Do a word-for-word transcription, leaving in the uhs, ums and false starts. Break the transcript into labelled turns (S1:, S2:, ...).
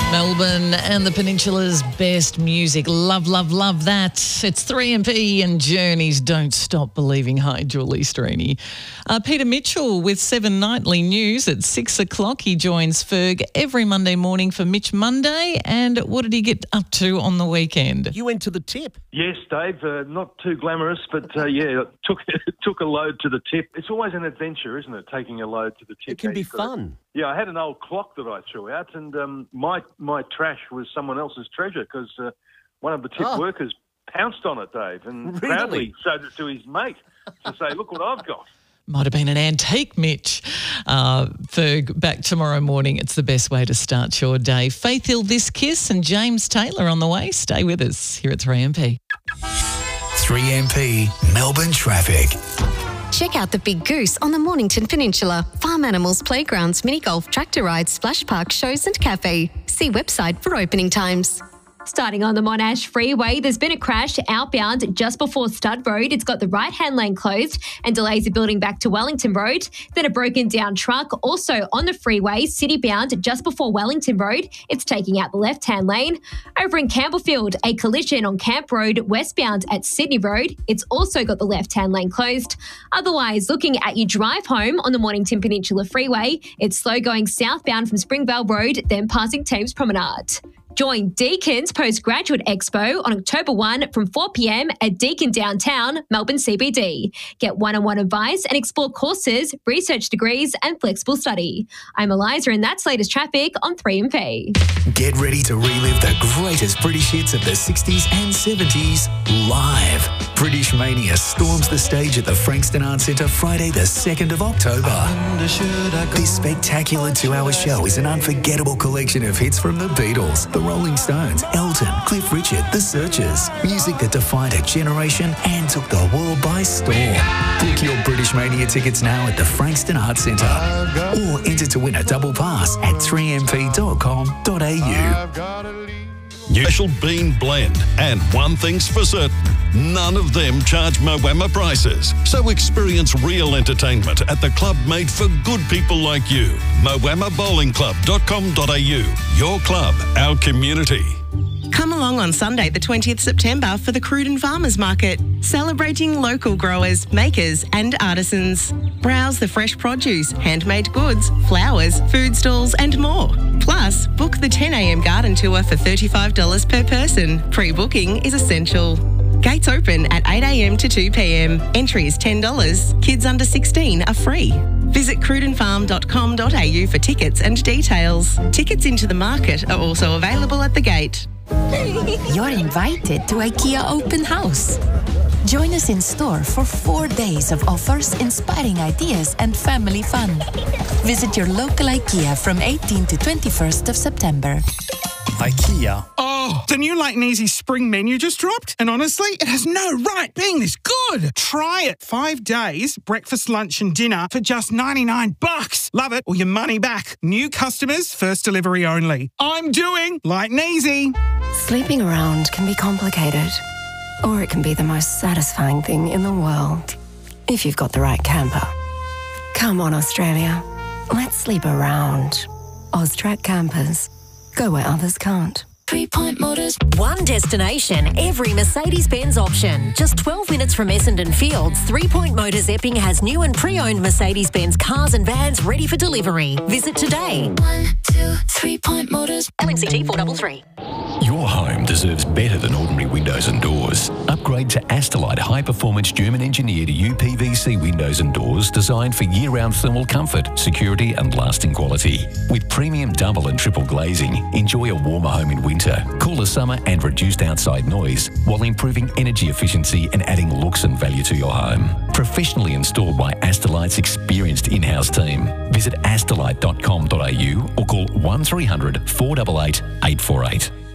S1: Melbourne and the Peninsula's best music. Love, love, love that. It's three M P and Journeys Don't Stop Believing. Hi, Julie Strini. Uh, Peter Mitchell with Seven Nightly News at six o'clock. He joins Ferg every Monday morning for Mitch Monday. And what did he get up to on the weekend?
S2: You went to the tip.
S3: Yes, Dave. Uh, not too glamorous, but uh, yeah, took took a load to the tip. It's always an adventure, isn't it, taking a load to the tip?
S2: It can be fun.
S3: Yeah, I had an old clock that I threw out, and um, my my trash was someone else's treasure because uh, one of the tip
S2: Oh.
S3: workers pounced on it, Dave, and
S2: Really?
S3: proudly showed it to his mate to say, look what I've got.
S1: Might have been an antique, Mitch. Uh, Ferg, back tomorrow morning. It's the best way to start your day. Faith Hill, This Kiss, and James Taylor on the way. Stay with us here at three M P.
S4: three M P Melbourne traffic.
S5: Check out the Big Goose on the Mornington Peninsula. Farm animals, playgrounds, mini golf, tractor rides, splash park, shows and cafe. See website for opening times.
S6: Starting on the Monash Freeway, there's been a crash outbound just before Stud Road. It's got the right-hand lane closed and delays are building back to Wellington Road. Then a broken down truck also on the freeway, city-bound just before Wellington Road. It's taking out the left-hand lane. Over in Campbellfield, a collision on Camp Road westbound at Sydney Road. It's also got the left-hand lane closed. Otherwise, looking at your drive home on the Mornington Peninsula Freeway, it's slow going southbound from Springvale Road, then passing Thames Promenade. Join Deacon's Postgraduate Expo on October first from four p.m. at Deakin Downtown, Melbourne C B D. Get one-on-one advice and explore courses, research degrees and flexible study. I'm Eliza and that's latest traffic on three M P.
S4: Get ready to relive the greatest British hits of the sixties and seventies live. British Mania storms the stage at the Frankston Arts Centre Friday the second of October. This spectacular two-hour show is an unforgettable collection of hits from the Beatles, the Rolling Stones, Elton, Cliff Richard, The Searchers. Music that defined a generation and took the world by storm. Book your British Mania tickets now at the Frankston Arts Centre or enter to win a double pass at three m p dot com dot a u.
S7: New Special Bean Blend. And one thing's for certain, none of them charge Moama prices. So experience real entertainment at the club made for good people like you. moama bowling club dot com dot a u. Your club, our community.
S8: Come along on Sunday the twentieth of September for the Cruden Farmers Market, celebrating local growers, makers and artisans. Browse the fresh produce, handmade goods, flowers, food stalls and more. Plus, book the ten a.m. garden tour for thirty-five dollars per person. Pre-booking is essential. Gates open at eight a.m. to two p.m. Entry is ten dollars. Kids under sixteen are free. Visit cruden farm dot com dot a u for tickets and details. Tickets into the market are also available at the gate.
S9: You're invited to IKEA Open House. Join us in store for four days of offers, inspiring ideas and family fun. Visit your local IKEA from eighteenth to twenty-first of September.
S10: IKEA. Oh, the new Light and Easy spring menu just dropped, and honestly, it has no right being this good. Try it. Five days, breakfast, lunch and dinner for just ninety-nine bucks. Love it or your money back. New customers, first delivery only. I'm doing Light and Easy.
S11: Sleeping around can be complicated, or it can be the most satisfying thing in the world, if you've got the right camper. Come on, Australia. Let's sleep around. Austrac Campers. Go where others can't.
S12: Three-Point Motors. One destination, every Mercedes-Benz option. Just twelve minutes from Essendon Fields, Three-Point Motors Epping has new and pre-owned Mercedes-Benz cars and vans ready for delivery. Visit today. One, two, Three-Point Motors. L N C T four three three.
S13: Your home deserves better than ordinary windows and doors. Upgrade to Astelite high-performance German-engineered U P V C windows and doors designed for year-round thermal comfort, security and lasting quality. With premium double and triple glazing, enjoy a warmer home in winter, cooler summer and reduced outside noise, while improving energy efficiency and adding looks and value to your home. Professionally installed by Astelite's experienced in-house team. Visit astelite dot com dot a u or call one three hundred, four eight eight, eight four eight.